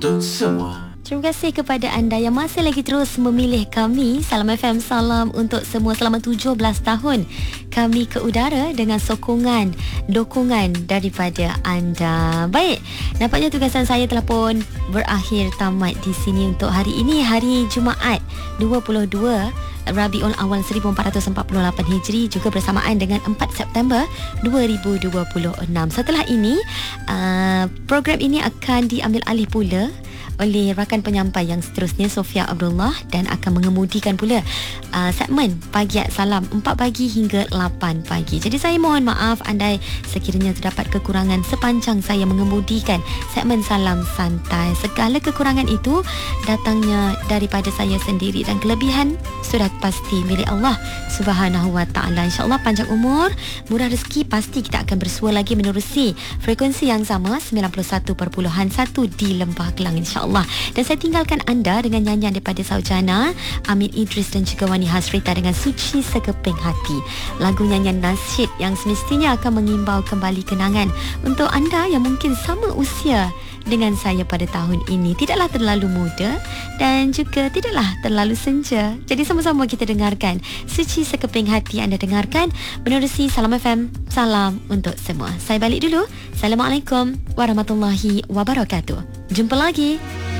untuk semua. Terima kasih kepada anda yang masih lagi terus memilih kami. Salam FM, salam untuk semua. Selama 17 tahun kami ke udara dengan dukungan daripada anda. Baik, nampaknya tugasan saya telah pun berakhir tamat di sini untuk hari ini, hari Jumaat 22 Rabiul Awal 1448 Hijri, juga bersamaan dengan 4 September 2026. Setelah ini, program ini akan diambil alih pula oleh rakan penyampai yang seterusnya, Sofia Abdullah, dan akan mengemudikan pula segmen Pagi at Salam 4 pagi hingga 8 pagi. Jadi saya mohon maaf andai sekiranya terdapat kekurangan sepanjang saya mengemudikan segmen Salam Santai. Segala kekurangan itu datangnya daripada saya sendiri dan kelebihan sudah pasti milik Allah Subhanahu Wa Taala. InsyaAllah panjang umur, murah rezeki, pasti kita akan bersua lagi menerusi frekuensi yang sama 91.1 di Lembah Kelang, insyaAllah. Dan saya tinggalkan anda dengan nyanyian daripada Saujana, Amin Idris dan juga Wani Hasrita dengan Suci Sekeping Hati. Lagu nyanyian nasyid yang semestinya akan mengimbau kembali kenangan untuk anda yang mungkin sama usia dengan saya pada tahun ini. Tidaklah terlalu muda dan juga tidaklah terlalu senja. Jadi sama-sama kita dengarkan Suci Sekeping Hati. Anda dengarkan menerusi Salam FM, salam untuk semua. Saya balik dulu. Assalamualaikum warahmatullahi wabarakatuh. Jumpa lagi.